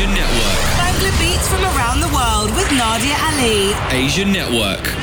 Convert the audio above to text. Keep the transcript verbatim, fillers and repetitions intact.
Asian Network. Bangla beats from around the world with Nadia Ali. Asian Network.